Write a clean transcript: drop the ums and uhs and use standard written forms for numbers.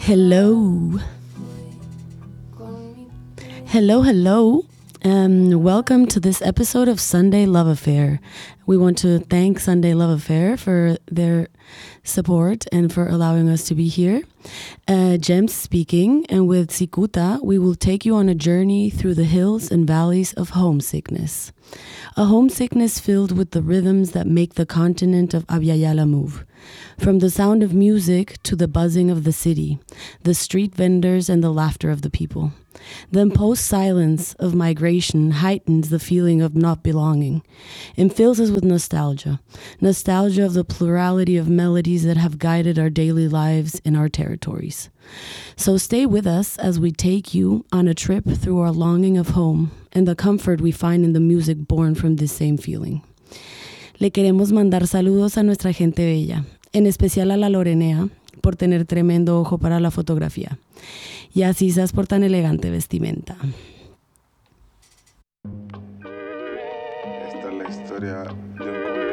Hello. Hello. Welcome to this episode of Sunday Love Affair. We want to thank Sunday Love Affair for their support and for allowing us to be here. Jems speaking, and with Sikuta, we will take you on a journey through the hills and valleys of homesickness. A homesickness filled with the rhythms that make the continent of Abya Yala move. From the sound of music to the buzzing of the city, the street vendors and the laughter of the people. The imposed silence of migration heightens the feeling of not belonging and fills us with nostalgia of the plurality of melodies that have guided our daily lives in our territories. So stay with us as we take you on a trip through our longing of home and the comfort we find in the music born from this same feeling. Le queremos mandar saludos a nuestra gente bella, en especial a la Lorenea, por tener tremendo ojo para la fotografía, y a Cisas por tan elegante vestimenta. Esta es la historia de un